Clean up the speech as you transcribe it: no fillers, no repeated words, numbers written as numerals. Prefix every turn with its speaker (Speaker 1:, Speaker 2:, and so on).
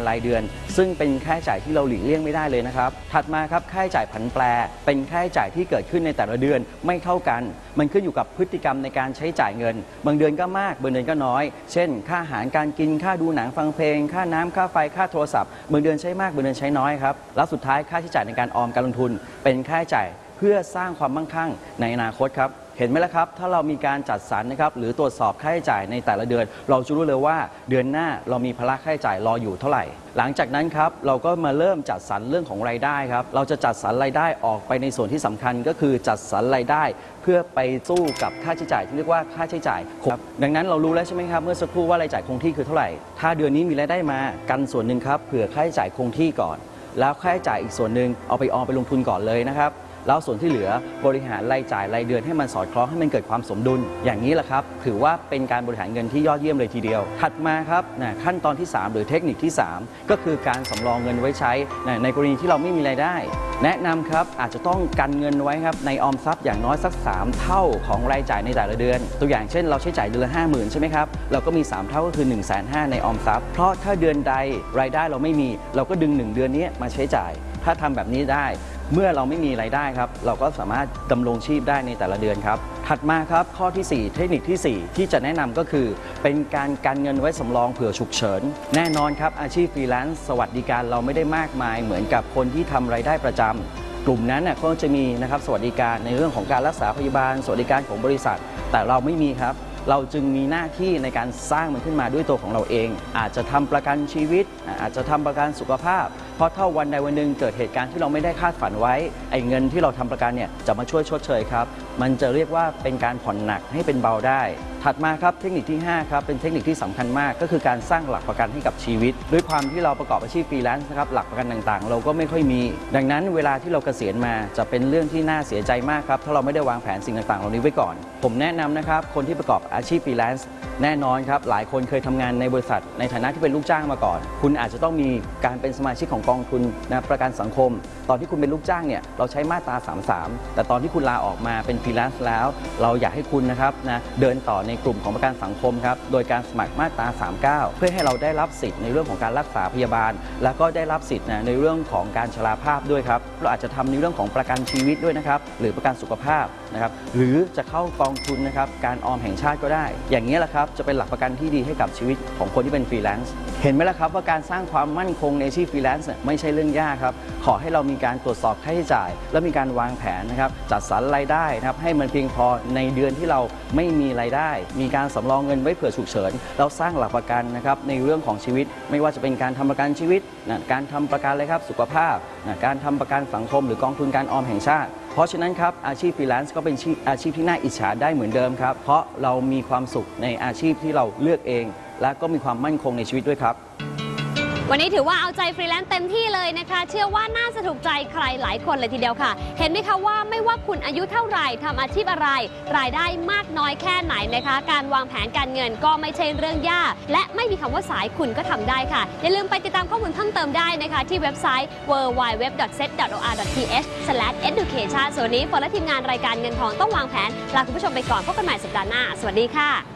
Speaker 1: รายเดือนซึ่งเป็นค่าใช้จ่ายที่เราหลีกเลี่ยงไม่ได้เลยนะครับถัดมาครับค่าใช้จ่ายผันแปรเป็นค่าใช้จ่ายที่เกิดขึ้นในแต่ละเดือนไม่เท่ากันมันขึ้นอยู่กับพฤติกรรมในการใช้จ่ายเงินบางเดือนก็มากบางเดือนก็น้อยเช่นค่าอาหารการกินค่าดูหนังฟังเพลงค่าน้ำค่าไฟค่าโทรศัพท์บางเดือนใช้มากบางเดือนใช้น้อยครับแล้วสุดท้ายค่าใช้จ่ายในการออมการลงทุนเป็นค่าใช้จ่ายเพื่อสร้างความมั่งคั่งในอนาคตครับเห็นไหมล่ะครับถ้าเรามีการจัดสรรนะครับหรือตรวจสอบค่าใช้จ่ายในแต่ละเดือนเราจะรู้เลยว่าเดือนหน้าเรามีภาระค่าใช้จ่ายรออยู่เท่าไหร่หลังจากนั้นครับเราก็มาเริ่มจัดสรรเรื่องของรายได้ครับเราจะจัดสรรรายได้ออกไปในส่วนที่สำคัญก็คือจัดสรรรายได้เพื่อไปสู้กับค่าใช้จ่ายที่เรียกว่าค่าใช้จ่ายครับดังนั้นเรารู้แล้วใช่ไหมครับเมื่อสักครู่ว่ารายจ่ายคงที่คือเท่าไหร่ถ้าเดือนนี้มีรายได้มากันส่วนหนึ่งครับเผื่อค่าใช้จ่ายคงที่ก่อนแล้วค่าใช้จ่ายอีกส่วนหนึ่งเอาไปออมไปลงทุนก่อนเลยนะครับแล้วส่วนที่เหลือบริหารรายจ่ายรายเดือนให้มันสอดคล้องให้มันเกิดความสมดุลอย่างนี้แหละครับถือว่าเป็นการบริหารเงินที่ยอดเยี่ยมเลยทีเดียวถัดมาครับขั้นตอนที่3หรือเทคนิคที่3ก็คือการสำรองเงินไว้ใช้ในกรณีที่เราไม่มีรายได้แนะนำครับอาจจะต้องกันเงินไว้ครับในออมทรัพย์อย่างน้อยสัก3เท่าของรายจ่ายในแต่ละเดือนตัวอย่างเช่นเราใช้จ่ายเดือนละ 50,000 ใช่ไหมครับเราก็มี3เท่าก็คือ 150,000 ในออมทรัพย์เพราะถ้าเดือนใดรายได้เราไม่มีเราก็ดึง1เดือนนี้มาใช้จ่ายถ้าทำแบบนี้ได้เมื่อเราไม่มีรายได้ครับเราก็สามารถดำรงชีพได้ในแต่ละเดือนครับถัดมาครับข้อที่4เทคนิคที่4ที่จะแนะนำก็คือเป็นการกันเงินไว้สำรองเผื่อฉุกเฉินแน่นอนครับอาชีพฟรีแลนซ์สวัสดิการเราไม่ได้มากมายเหมือนกับคนที่ทำรายได้ประจำกลุ่มนั้นก็จะมีนะครับสวัสดิการในเรื่องของการรักษาพยาบาลสวัสดิการของบริษัทแต่เราไม่มีครับเราจึงมีหน้าที่ในการสร้างมันขึ้นมาด้วยตัวของเราเองอาจจะทำประกันชีวิตอาจจะทำประกันสุขภาพเพราะถ้าวันใดวันหนึ่งเกิดเหตุการณ์ที่เราไม่ได้คาดฝันไว้ไอ้เงินที่เราทำประกันเนี่ยจะมาช่วยชดเชยครับมันจะเรียกว่าเป็นการผ่อนหนักให้เป็นเบาได้ถัดมาครับเทคนิคที่5ครับเป็นเทคนิคที่สำคัญมากก็คือการสร้างหลักประกันให้กับชีวิตด้วยความที่เราประกอบอาชีพฟรีแลนซ์นะครับหลักประกันต่างๆเราก็ไม่ค่อยมีดังนั้นเวลาที่เราเกษียณมาจะเป็นเรื่องที่น่าเสียใจมากครับถ้าเราไม่ได้วางแผนสิ่งต่างๆเหล่านี้ไว้ก่อนผมแนะนำนะครับคนที่ประกอบอาชีพฟรีแลนซ์แน่นอนครับหลายคนเคยทำงานในบริษัทในฐานะที่เป็นลูกจ้างมาก่อนคุณอาจจะต้องมีการเป็นสมาชิกของกองทุนประกันสังคมตอนที่คุณเป็นลูกจ้างเนี่ยเราใช้มาตรา33แต่ตอนที่คุณลาออกมาเป็นฟรีแลนซ์แล้วเราอยากให้คุณนะครับเดินต่อในกลุ่มของประกันสังคมครับโดยการสมัครมาตรา39เพื่อให้เราได้รับสิทธิ์ในเรื่องของการรักษาพยาบาลแล้วก็ได้รับสิทธิ์ในเรื่องของการชราภาพด้วยครับเราอาจจะทำในเรื่องของประกันชีวิตด้วยนะครับหรือประกันสุขภาพนะครับหรือจะเข้ากองทุนนะครับการออมแห่งชาติก็ได้อย่างนี้แหละครับจะเป็นหลักประกันที่ดีให้กับชีวิตของคนที่เป็นฟรีแลนซ์เห็นไหมล่ะครับว่าการสร้างความมั่นคงในอาชีพฟรีแลนซ์ไม่ใช่เรื่องยากครับขอให้เรามีการตรวจสอบค่าใช้จ่ายและมีการวางแผนนะครับจัดสรรรายได้นะครับให้มันเพียงพอในเดือนที่เราไม่มีรายได้มีการสำรองเงินไว้เผื่อฉุกเฉินเราสร้างหลักประกันนะครับในเรื่องของชีวิตไม่ว่าจะเป็นการทำประกันชีวิตการทำประกันอะไรครับสุขภาพการทำประกันสังคมหรือกองทุนการออมแห่งชาติเพราะฉะนั้นครับอาชีพฟรีแลนซ์ก็เป็นอาชีพที่น่าอิจฉาได้เหมือนเดิมครับเพราะเรามีความสุขในอาชีพที่เราเลือกเองและก็มีความมั่นคงในชีวิตด้วยครับ
Speaker 2: วันนี้ถือว่าเอาใจฟรีแลนซ์เต็มที่เลยนะคะเชื่อว่าน่าจะถูกใจใครหลายคนเลยทีเดียวค่ะเห็นไหมคะว่าไม่ว่าคุณอายุเท่าไหร่ทำอาชีพอะไรรายได้มากน้อยแค่ไหนนะคะการวางแผนการเงินก็ไม่ใช่เรื่องยากและไม่มีคำว่าสายคุณก็ทำได้ค่ะอย่าลืมไปติดตามข้อมูลเพิ่มเติมได้นะคะที่เว็บไซต์ www.set.or.th/education ส่วนนี้ฝนและทีมงานรายการเงินทองต้องวางแผนลาคุณผู้ชมไปก่อนพบกันใหม่สัปดาห์หน้าสวัสดีค่ะ